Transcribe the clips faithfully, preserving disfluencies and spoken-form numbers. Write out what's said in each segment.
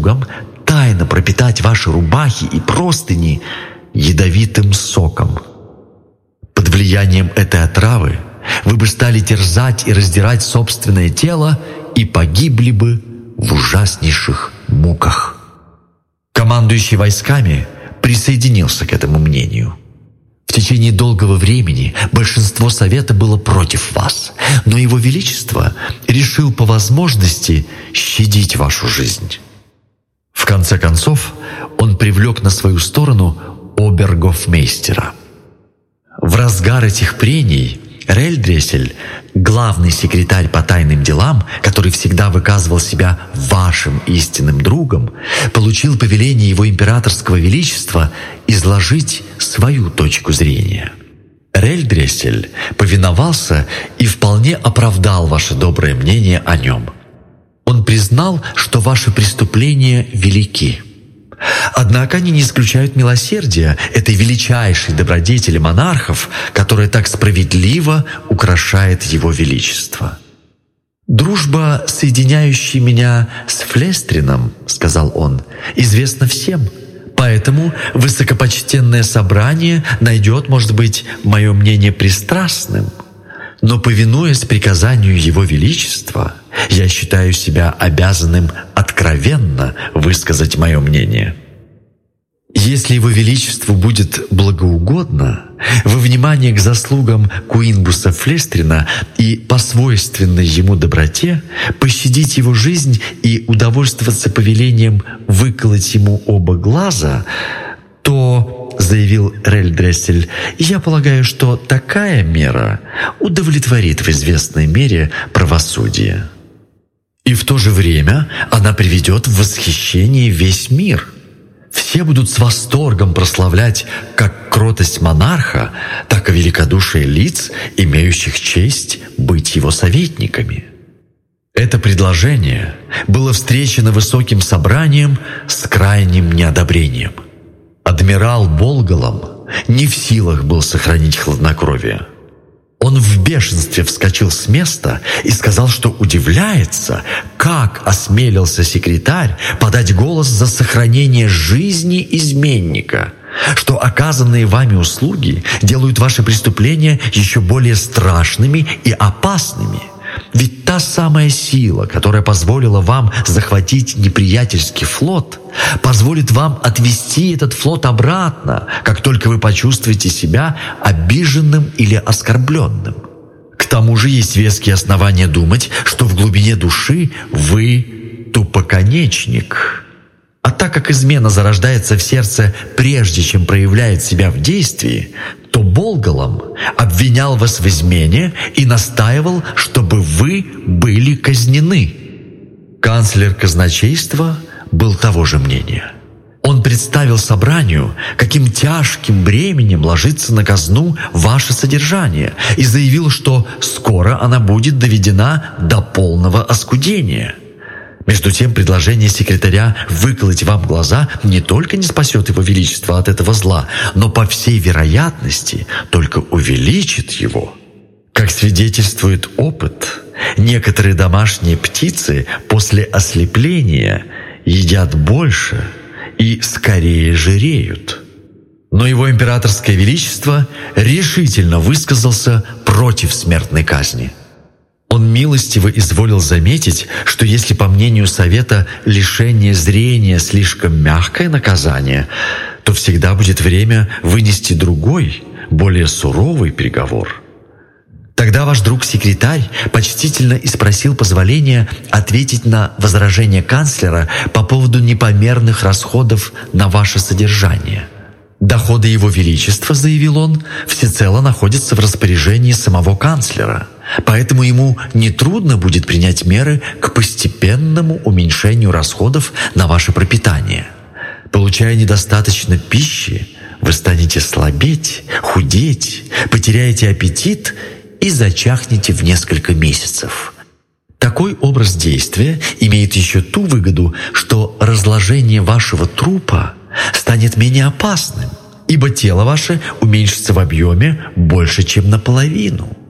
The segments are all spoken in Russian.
слугам тайно пропитать ваши рубахи и простыни ядовитым соком. Под влиянием этой отравы вы бы стали терзать и раздирать собственное тело и погибли бы в ужаснейших муках». Командующий войсками присоединился к этому мнению. В течение долгого времени большинство совета было против вас, но Его Величество решил по возможности щадить вашу жизнь. В конце концов, он привлек на свою сторону обергофмейстера. В разгар этих прений Рельдрессель, главный секретарь по тайным делам, который всегда выказывал себя вашим истинным другом, получил повеление Его Императорского Величества изложить свою точку зрения. Рельдрессель повиновался и вполне оправдал ваше доброе мнение о нем. Он признал, что ваши преступления велики. Однако они не исключают милосердия этой величайшей добродетели монархов, которая так справедливо украшает Его Величество. «Дружба, соединяющая меня с Флестрином, — сказал он, — известна всем, поэтому высокопочтенное собрание найдет, может быть, мое мнение пристрастным. Но, повинуясь приказанию Его Величества, я считаю себя обязанным откровенно высказать мое мнение. Если Его Величеству будет благоугодно, во внимание к заслугам Куинбуса Флестрина и по свойственной ему доброте пощадить его жизнь и удовольствоваться повелением выколоть ему оба глаза, то, — заявил Рельдрессель, — я полагаю, что такая мера удовлетворит в известной мере правосудие. И в то же время она приведет в восхищение весь мир. Все будут с восторгом прославлять как кротость монарха, так и великодушие лиц, имеющих честь быть его советниками». Это предложение было встречено высоким собранием с крайним неодобрением. Адмирал Болголом не в силах был сохранить хладнокровие. Он в бешенстве вскочил с места и сказал, что удивляется, как осмелился секретарь подать голос за сохранение жизни изменника, что оказанные вами услуги делают ваши преступления еще более страшными и опасными. Ведь та самая сила, которая позволила вам захватить неприятельский флот, позволит вам отвести этот флот обратно, как только вы почувствуете себя обиженным или оскорбленным. К тому же есть веские основания думать, что в глубине души вы тупоконечник. А так как измена зарождается в сердце прежде, чем проявляет себя в действии, то Болголом обвинял вас в измене и настаивал, чтобы вы были казнены. Канцлер казначейства был того же мнения. Он представил собранию, каким тяжким бременем ложится на казну ваше содержание, и заявил, что скоро она будет доведена до полного оскудения. Между тем, предложение секретаря выколоть вам глаза не только не спасет Его Величество от этого зла, но, по всей вероятности, только увеличит его. Как свидетельствует опыт, некоторые домашние птицы после ослепления едят больше и скорее жиреют. Но Его Императорское Величество решительно высказался против смертной казни. Он милостиво изволил заметить, что если, по мнению Совета, лишение зрения слишком мягкое наказание, то всегда будет время вынести другой, более суровый приговор. Тогда ваш друг-секретарь почтительно и спросил позволения ответить на возражение канцлера по поводу непомерных расходов на ваше содержание. «Доходы Его Величества, — заявил он, — всецело находятся в распоряжении самого канцлера, поэтому ему нетрудно будет принять меры к постепенному уменьшению расходов на ваше пропитание. Получая недостаточно пищи, вы станете слабеть, худеть, потеряете аппетит и зачахнете в несколько месяцев. Такой образ действия имеет еще ту выгоду, что разложение вашего трупа станет менее опасным, ибо тело ваше уменьшится в объеме больше, чем наполовину.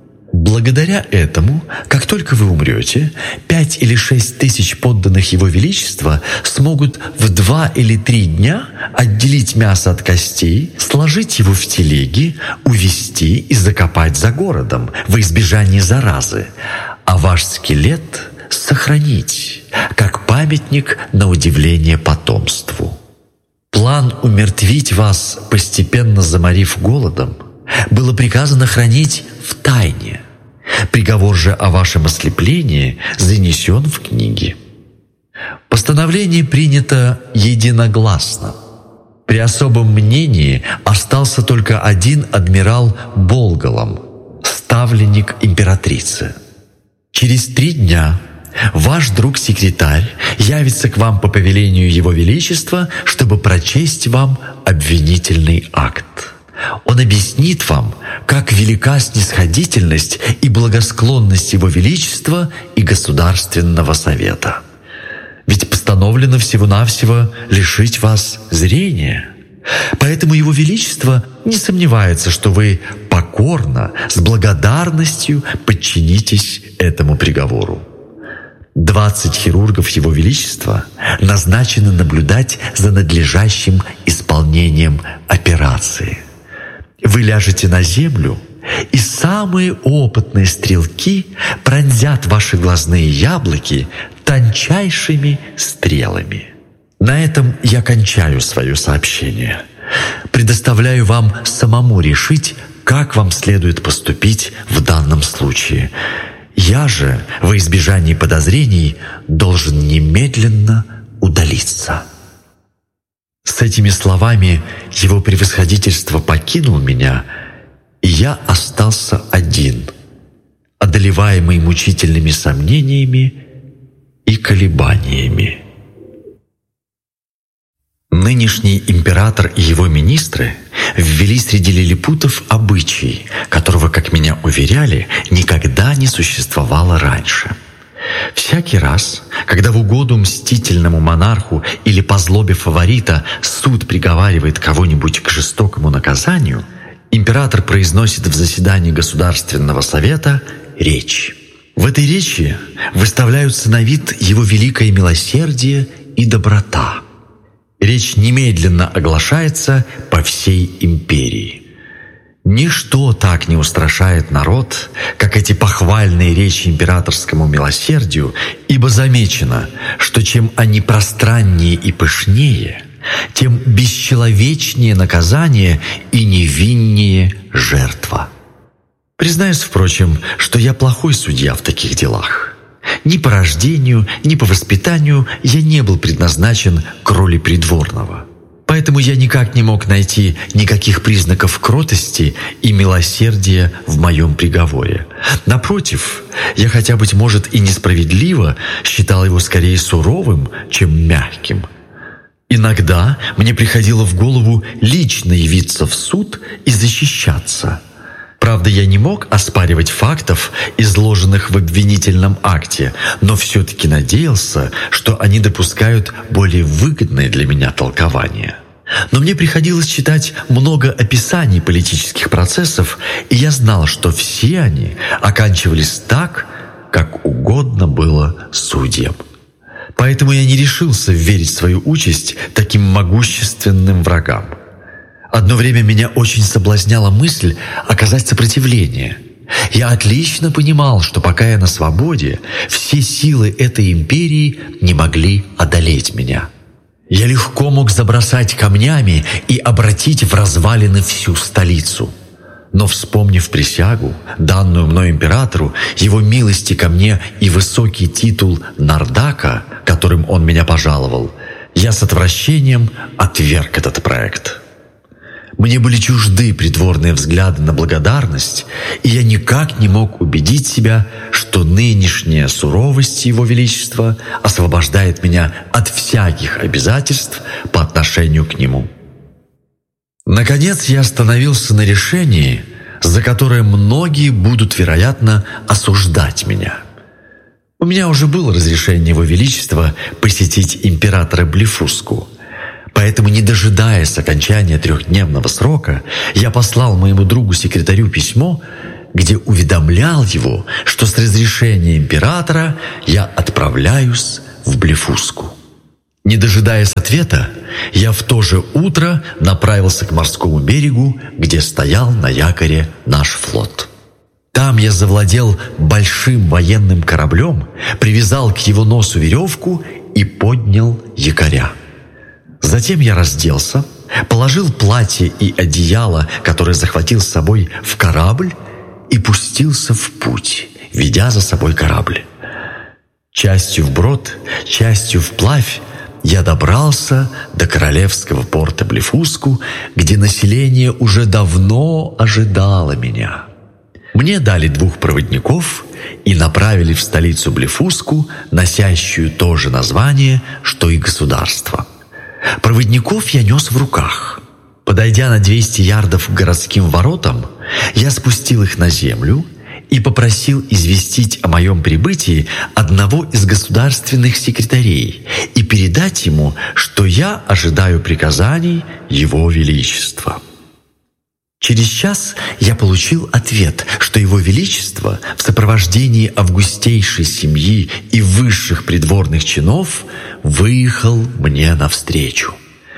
Благодаря этому, как только вы умрете, пять или шесть тысяч подданных Его Величества смогут в два или три дня отделить мясо от костей, сложить его в телеги, увезти и закопать за городом во избежание заразы, а ваш скелет сохранить, как памятник на удивление потомству. План умертвить вас, постепенно заморив голодом, было приказано хранить в тайне. Приговор же о вашем ослеплении занесен в книги. Постановление принято единогласно. При особом мнении остался только один адмирал Болголом, ставленник императрицы. Через три дня ваш друг-секретарь явится к вам по повелению Его Величества, чтобы прочесть вам обвинительный акт. Он объяснит вам, как велика снисходительность и благосклонность Его Величества и Государственного Совета. Ведь постановлено всего-навсего лишить вас зрения. Поэтому Его Величество не сомневается, что вы покорно, с благодарностью подчинитесь этому приговору. Двадцать хирургов Его Величества назначены наблюдать за надлежащим исполнением операции. Вы ляжете на землю, и самые опытные стрелки пронзят ваши глазные яблоки тончайшими стрелами. На этом я кончаю свое сообщение. Предоставляю вам самому решить, как вам следует поступить в данном случае. Я же, во избежание подозрений, должен немедленно удалиться». С этими словами Его Превосходительство покинул меня, и я остался один, одолеваемый мучительными сомнениями и колебаниями. Нынешний император и его министры ввели среди лилипутов обычай, которого, как меня уверяли, никогда не существовало раньше. Всякий раз, когда в угоду мстительному монарху или по злобе фаворита суд приговаривает кого-нибудь к жестокому наказанию, император произносит в заседании Государственного Совета речь. В этой речи выставляются на вид его великое милосердие и доброта. Речь немедленно оглашается по всей империи. Ничто так не устрашает народ, как эти похвальные речи императорскому милосердию, ибо замечено, что чем они пространнее и пышнее, тем бесчеловечнее наказание и невиннее жертва. Признаюсь, впрочем, что я плохой судья в таких делах. Ни по рождению, ни по воспитанию я не был предназначен к роли придворного. Поэтому я никак не мог найти никаких признаков кротости и милосердия в моем приговоре. Напротив, я хотя, быть может, и несправедливо считал его скорее суровым, чем мягким. Иногда мне приходило в голову лично явиться в суд и защищаться. Правда, я не мог оспаривать фактов, изложенных в обвинительном акте, но все-таки надеялся, что они допускают более выгодное для меня толкование. Но мне приходилось читать много описаний политических процессов, и я знал, что все они оканчивались так, как угодно было судьям. Поэтому я не решился верить свою участь таким могущественным врагам. Одно время меня очень соблазняла мысль оказать сопротивление. Я отлично понимал, что пока я на свободе, все силы этой империи не могли одолеть меня. Я легко мог забросать камнями и обратить в развалины всю столицу. Но, вспомнив присягу, данную мной императору, его милости ко мне и высокий титул Нардака, которым он меня пожаловал, я с отвращением отверг этот проект. Мне были чужды придворные взгляды на благодарность, и я никак не мог убедить себя, что нынешняя суровость Его Величества освобождает меня от всяких обязательств по отношению к нему. Наконец я остановился на решении, за которое многие будут, вероятно, осуждать меня. У меня уже было разрешение Его Величества посетить императора Блефуску. Поэтому, не дожидаясь окончания трехдневного срока, я послал моему другу-секретарю письмо, где уведомлял его, что с разрешения императора я отправляюсь в Блефуску. Не дожидаясь ответа, я в то же утро направился к морскому берегу, где стоял на якоре наш флот. Там я завладел большим военным кораблем, привязал к его носу веревку и поднял якоря. Затем я разделся, положил платье и одеяло, которое захватил с собой, в корабль и пустился в путь, ведя за собой корабль. Частью вброд, частью вплавь я добрался до королевского порта Блефуску, где население уже давно ожидало меня. Мне дали двух проводников и направили в столицу Блефуску, носящую то же название, что и государство. Проводников я нес в руках. Подойдя на двести ярдов к городским воротам, я спустил их на землю и попросил известить о моем прибытии одного из государственных секретарей и передать ему, что я ожидаю приказаний Его Величества. Через час я получил ответ, что Его Величество в сопровождении августейшей семьи и высших придворных чинов выехал мне навстречу.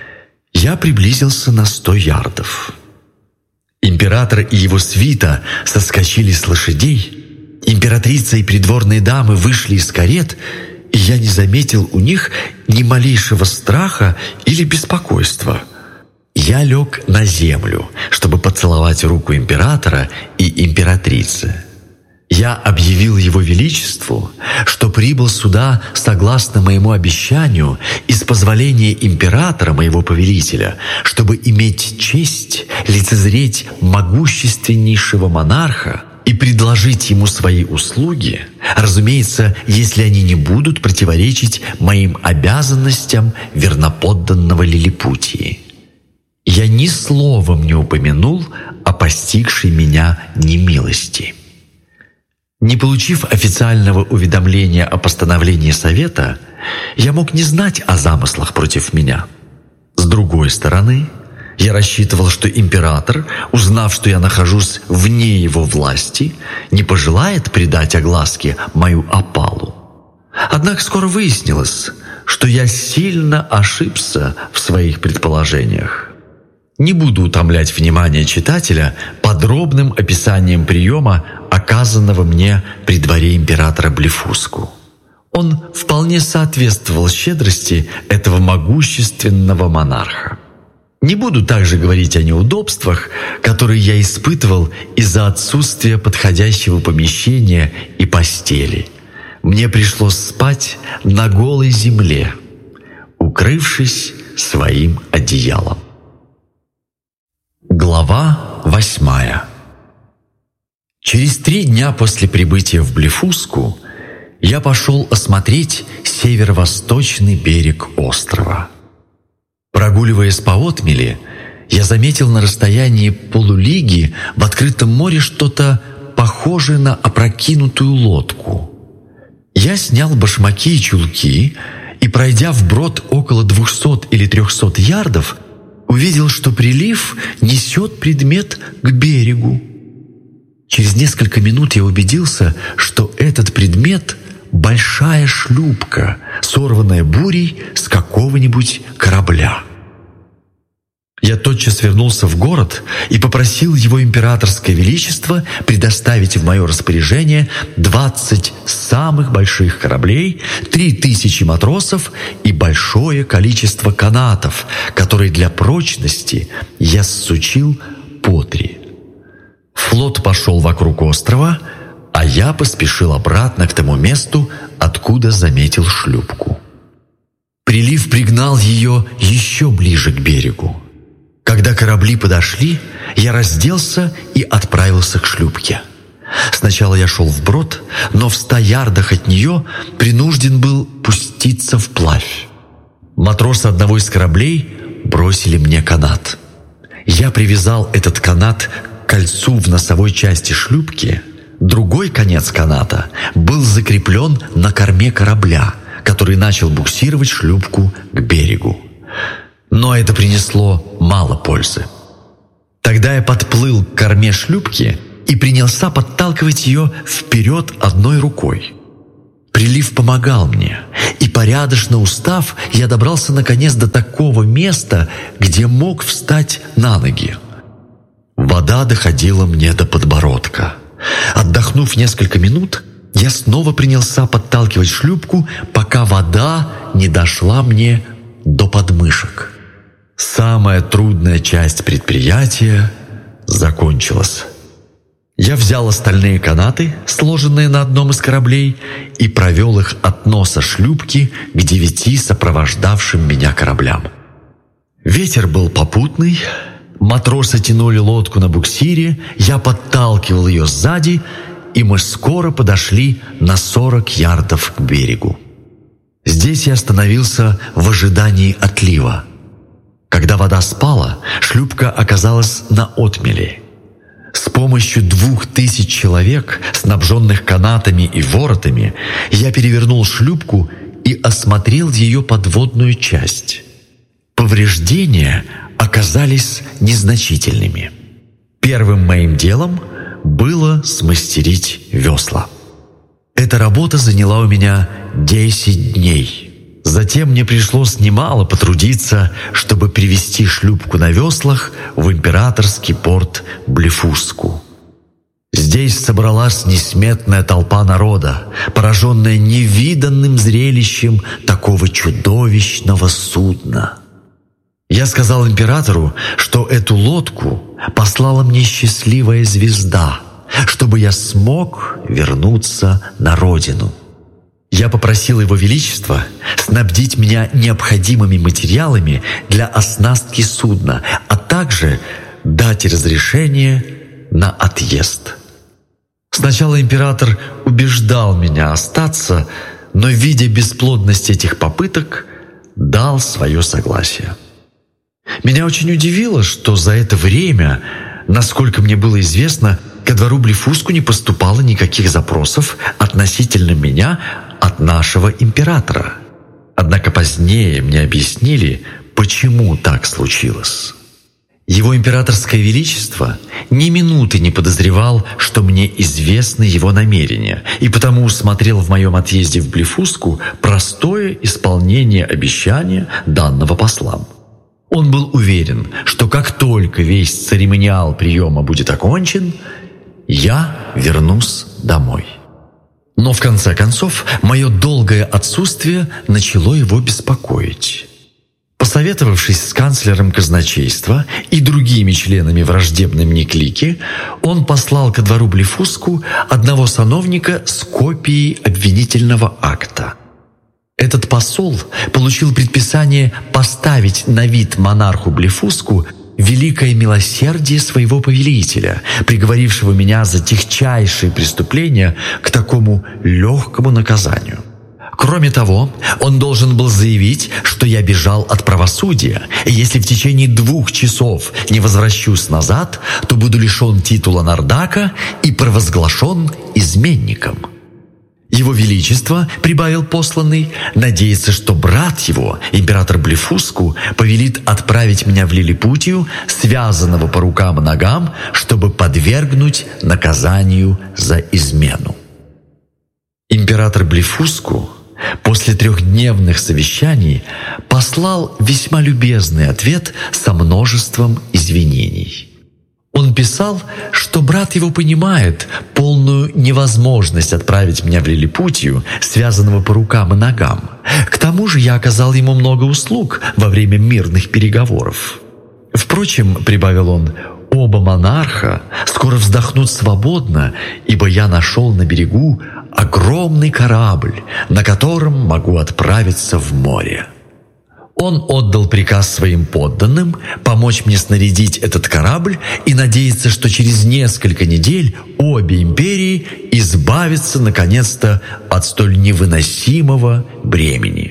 Я приблизился на сто ярдов. Император и его свита соскочили с лошадей, императрица и придворные дамы вышли из карет, и я не заметил у них ни малейшего страха или беспокойства. Я лег на землю, чтобы поцеловать руку императора и императрицы. Я объявил Его Величеству, что прибыл сюда согласно моему обещанию и с позволения императора, моего повелителя, чтобы иметь честь лицезреть могущественнейшего монарха и предложить ему свои услуги, разумеется, если они не будут противоречить моим обязанностям верноподданного Лилипутии. Я ни словом не упомянул о постигшей меня немилости. Не получив официального уведомления о постановлении Совета, я мог не знать о замыслах против меня. С другой стороны, я рассчитывал, что император, узнав, что я нахожусь вне его власти, не пожелает придать огласке мою опалу. Однако скоро выяснилось, что я сильно ошибся в своих предположениях. Не буду утомлять внимание читателя подробным описанием приема, оказанного мне при дворе императора Блефуску. Он вполне соответствовал щедрости этого могущественного монарха. Не буду также говорить о неудобствах, которые я испытывал из-за отсутствия подходящего помещения и постели. Мне пришлось спать на голой земле, укрывшись своим одеялом. Глава восьмая. Через три дня после прибытия в Блефуску я пошел осмотреть северо-восточный берег острова. Прогуливаясь по отмели, я заметил на расстоянии полулиги в открытом море что-то похожее на опрокинутую лодку. Я снял башмаки и чулки и, пройдя вброд около двухсот или трехсот ярдов, увидел, что прилив несет предмет к берегу. Через несколько минут я убедился, что этот предмет — большая шлюпка, сорванная бурей с какого-нибудь корабля. Я тотчас вернулся в город и попросил его императорское величество предоставить в мое распоряжение двадцать самых больших кораблей, три тысячи матросов и большое количество канатов, которые для прочности я ссучил по три. Флот пошел вокруг острова, а я поспешил обратно к тому месту, откуда заметил шлюпку. Прилив пригнал ее еще ближе к берегу. Когда корабли подошли, я разделся и отправился к шлюпке. Сначала я шел вброд, но в ста ярдах от нее принужден был пуститься вплавь. Матросы одного из кораблей бросили мне канат. Я привязал этот канат к кольцу в носовой части шлюпки. Другой конец каната был закреплен на корме корабля, который начал буксировать шлюпку к берегу. Но это принесло мало пользы. Тогда я подплыл к корме шлюпки и принялся подталкивать ее вперед одной рукой. Прилив помогал мне, и, порядочно устав, я добрался наконец до такого места, где мог встать на ноги. Вода доходила мне до подбородка. Отдохнув несколько минут, я снова принялся подталкивать шлюпку, пока вода не дошла мне до подмышек. Самая трудная часть предприятия закончилась. Я взял остальные канаты, сложенные на одном из кораблей, и провел их от носа шлюпки к девяти сопровождавшим меня кораблям. Ветер был попутный, матросы тянули лодку на буксире, я подталкивал ее сзади, и мы скоро подошли на сорок ярдов к берегу. Здесь я остановился в ожидании отлива. Когда вода спала, шлюпка оказалась на отмели. С помощью двух тысяч человек, снабженных канатами и воротами, я перевернул шлюпку и осмотрел ее подводную часть. Повреждения оказались незначительными. Первым моим делом было смастерить весла. Эта работа заняла у меня десять дней. Затем мне пришлось немало потрудиться, чтобы привести шлюпку на веслах в императорский порт Блефуску. Здесь собралась несметная толпа народа, пораженная невиданным зрелищем такого чудовищного судна. Я сказал императору, что эту лодку послала мне счастливая звезда, чтобы я смог вернуться на родину. Я попросил Его Величество снабдить меня необходимыми материалами для оснастки судна, а также дать разрешение на отъезд. Сначала император убеждал меня остаться, но, видя бесплодность этих попыток, дал свое согласие. Меня очень удивило, что за это время, насколько мне было известно, ко двору Блефуску не поступало никаких запросов относительно меня от нашего императора. Однако позднее мне объяснили, почему так случилось. Его императорское величество ни минуты не подозревал, что мне известны его намерения, и потому усмотрел в моем отъезде в Блефуску простое исполнение обещания, данного послам. Он был уверен, что как только весь церемониал приема будет окончен, я вернусь домой. Но в конце концов мое долгое отсутствие начало его беспокоить. Посоветовавшись с канцлером казначейства и другими членами враждебной мне клики, он послал ко двору Блефуску одного сановника с копией обвинительного акта. Этот посол получил предписание поставить на вид монарху Блефуску великое милосердие своего повелителя, приговорившего меня за тихчайшие преступления к такому легкому наказанию. Кроме того, он должен был заявить, что я бежал от правосудия, и если в течение двух часов не возвращусь назад, то буду лишен титула Нардака и провозглашен изменником. Его Величество, прибавил посланный, надеется, что брат его, император Блефуску, повелит отправить меня в Лилипутию, связанного по рукам и ногам, чтобы подвергнуть наказанию за измену. Император Блефуску после трехдневных совещаний послал весьма любезный ответ со множеством извинений. Он писал, что брат его понимает полную невозможность отправить меня в Лилипутию, связанного по рукам и ногам. К тому же я оказал ему много услуг во время мирных переговоров. Впрочем, прибавил он, оба монарха скоро вздохнут свободно, ибо я нашел на берегу огромный корабль, на котором могу отправиться в море. Он отдал приказ своим подданным помочь мне снарядить этот корабль и надеется, что через несколько недель обе империи избавятся наконец-то от столь невыносимого бремени.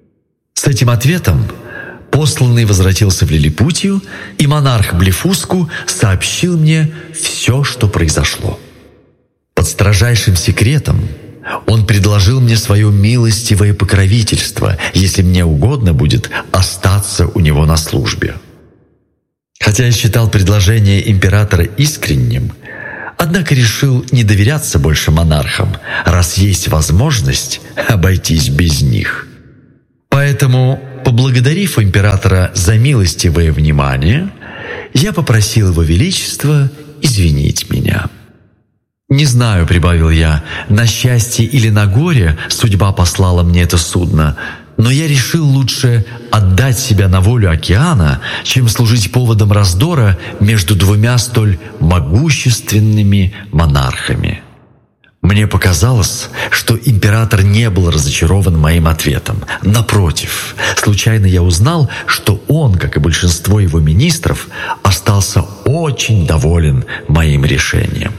С этим ответом посланный возвратился в Лилипутию, и монарх Блефуску сообщил мне все, что произошло. Под строжайшим секретом он предложил мне свое милостивое покровительство, если мне угодно будет остаться у него на службе. Хотя я считал предложение императора искренним, Однако решил не доверяться больше монархам, раз есть возможность обойтись без них. Поэтому, поблагодарив императора за милостивое внимание, я попросил его величество извинить меня. «Не знаю», — прибавил я, — «на счастье или на горе судьба послала мне это судно, но я решил лучше отдать себя на волю океана, чем служить поводом раздора между двумя столь могущественными монархами». Мне показалось, что император не был разочарован моим ответом. Напротив, случайно я узнал, что он, как и большинство его министров, остался очень доволен моим решением.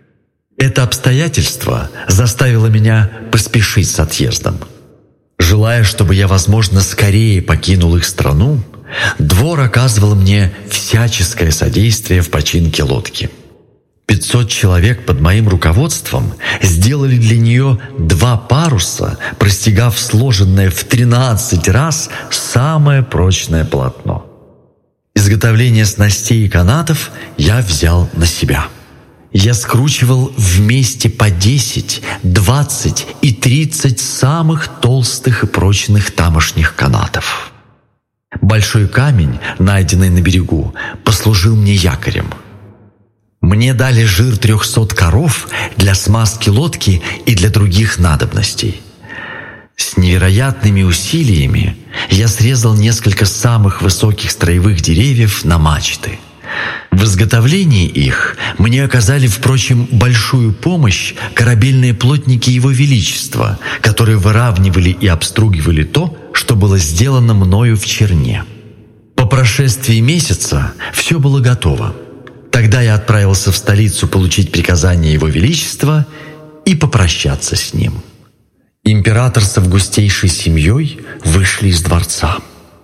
Это обстоятельство заставило меня поспешить с отъездом. Желая, чтобы я, возможно, скорее покинул их страну, двор оказывал мне всяческое содействие в починке лодки. Пятьсот человек под моим руководством сделали для нее два паруса, простегав сложенное в тринадцать раз самое прочное полотно. Изготовление снастей и канатов я взял на себя. Я скручивал вместе по десять, двадцать и тридцать самых толстых и прочных тамошних канатов. Большой камень, найденный на берегу, послужил мне якорем. Мне дали жир трехсот коров для смазки лодки и для других надобностей. С невероятными усилиями я срезал несколько самых высоких строевых деревьев на мачты. В изготовлении их мне оказали, впрочем, большую помощь корабельные плотники Его Величества, которые выравнивали и обстругивали то, что было сделано мною в Черне. По прошествии месяца все было готово. Тогда я отправился в столицу получить приказание Его Величества и попрощаться с ним. Император с августейшей семьей вышли из дворца.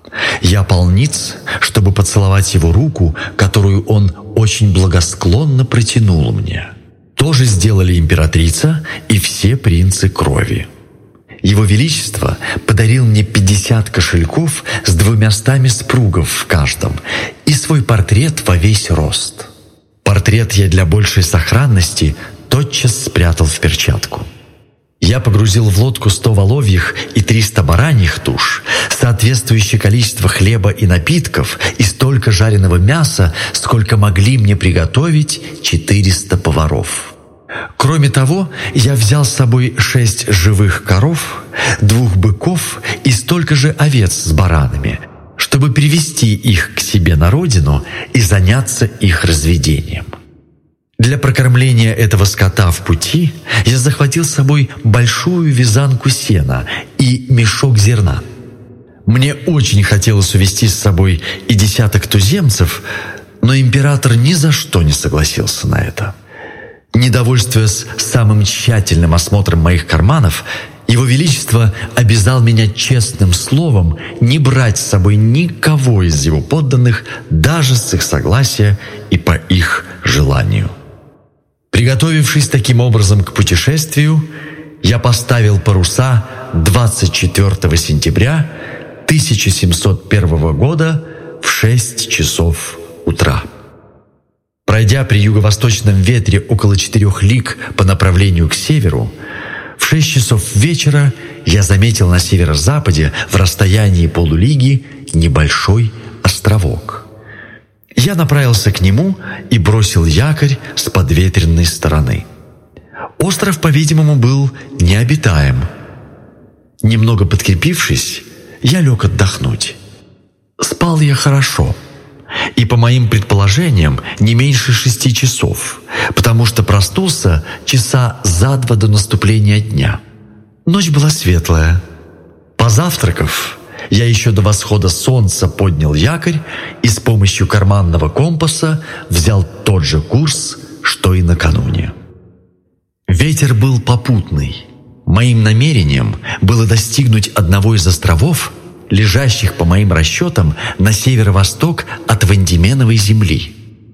Я полниц, чтобы поцеловать его руку, которую он очень благосклонно протянул мне. То же сделали императрица и все принцы крови. Его Величество подарил мне пятьдесят кошельков с двумястами спругов в каждом и свой портрет во весь рост. Портрет я для большей сохранности тотчас спрятал в перчатку. Я погрузил в лодку сто воловьих и триста бараньих туш, соответствующее количество хлеба и напитков и столько жареного мяса, сколько могли мне приготовить четыреста поваров. Кроме того, я взял с собой шесть живых коров, двух быков и столько же овец с баранами, чтобы привести их к себе на родину и заняться их разведением. Для прокормления этого скота в пути я захватил с собой большую вязанку сена и мешок зерна. Мне очень хотелось увезти с собой и десяток туземцев, но император ни за что не согласился на это. Недовольствуясь самым тщательным осмотром моих карманов, Его Величество обязал меня честным словом не брать с собой никого из его подданных, даже с их согласия и по их желанию. Приготовившись таким образом к путешествию, я поставил паруса двадцать четвёртого сентября тысяча семьсот первого года в шесть часов утра. Пройдя при юго-восточном ветре около четырех лиг по направлению к северу, в шесть часов вечера я заметил на северо-западе в расстоянии полулиги небольшой островок. Я направился к нему и бросил якорь с подветренной стороны. Остров, по-видимому, был необитаем. Немного подкрепившись, я лег отдохнуть. Спал я хорошо, и, по моим предположениям, не меньше шести часов, потому что проснулся часа за два до наступления дня. Ночь была светлая. Позавтракав, я еще до восхода солнца поднял якорь и с помощью карманного компаса взял тот же курс, что и накануне. Ветер был попутный. Моим намерением было достигнуть одного из островов, лежащих, по моим расчетам, на северо-восток от Вандименовой земли.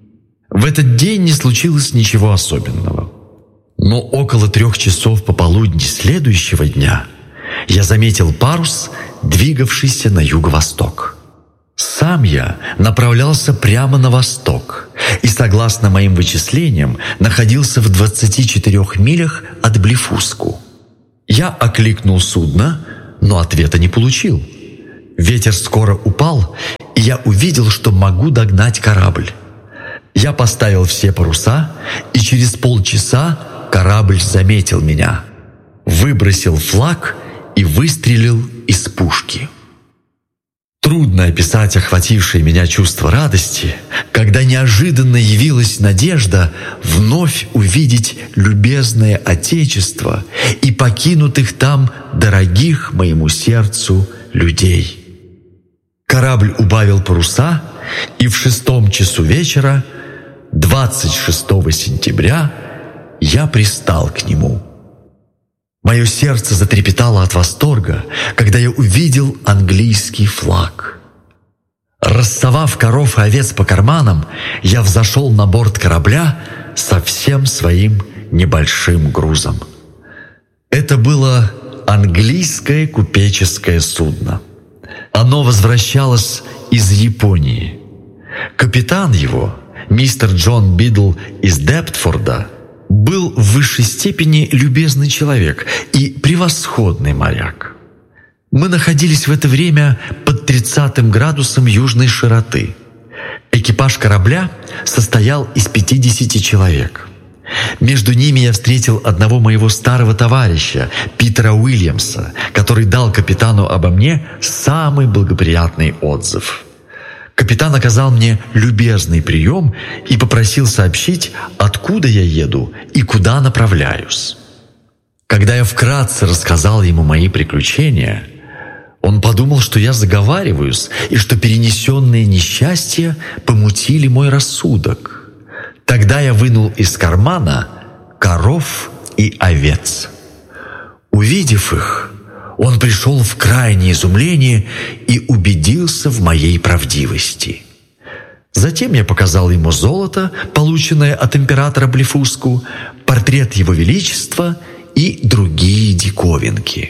В этот день не случилось ничего особенного. Но около трех часов пополудни следующего дня я заметил парус, двигавшийся на юго-восток. Сам я направлялся прямо на восток, и, согласно моим вычислениям, находился в двадцати четырёх милях от Блефуску. Я окликнул судно, но ответа не получил. Ветер скоро упал, и я увидел, что могу догнать корабль. Я поставил все паруса, и через полчаса корабль заметил меня, выбросил флаг и выстрелил из пушки. Трудно описать охватившее меня чувство радости, когда неожиданно явилась надежда вновь увидеть любезное Отечество и покинутых там дорогих моему сердцу людей. Корабль убавил паруса, и в шестом часу вечера, двадцать шестого сентября, я пристал к нему. Мое сердце затрепетало от восторга, когда я увидел английский флаг. Рассовав коров и овец по карманам, я взошел на борт корабля со всем своим небольшим грузом. Это было английское купеческое судно. Оно возвращалось из Японии. Капитан его, мистер Джон Бидл из Дептфорда, был в высшей степени любезный человек и превосходный моряк. Мы находились в это время под тридцатым градусом южной широты. Экипаж корабля состоял из пятидесяти человек. Между ними я встретил одного моего старого товарища, Питера Уильямса, который дал капитану обо мне самый благоприятный отзыв. Капитан оказал мне любезный прием и попросил сообщить, откуда я еду и куда направляюсь. Когда я вкратце рассказал ему мои приключения, он подумал, что я заговариваюсь и что перенесенные несчастья помутили мой рассудок. Тогда я вынул из кармана коров и овец. Увидев их, он пришел в крайнее изумление и убедился в моей правдивости. Затем я показал ему золото, полученное от императора Блефуску, портрет его величества и другие диковинки.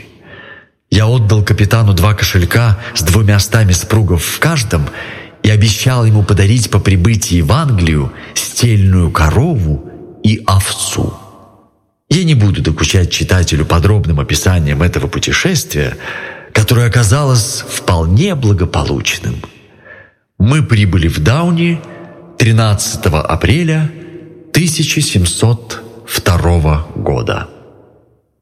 Я отдал капитану два кошелька с двумя стами спругов в каждом и обещал ему подарить по прибытии в Англию стельную корову и овцу. Я не буду докучать читателю подробным описанием этого путешествия, которое оказалось вполне благополучным. Мы прибыли в Дауни тринадцатого апреля тысяча семьсот второго года.